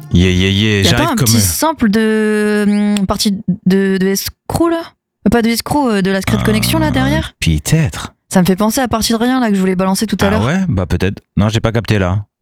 Yeah, Y'a pas j'arrive un comme... petit sample de partie de escroc là? Pas de escroc, de la Secret Connection là derrière? Peut-être. Ça me fait penser à partie de rien là que je voulais balancer tout à l'heure. Ah ouais? Bah peut-être. Non, j'ai pas capté là.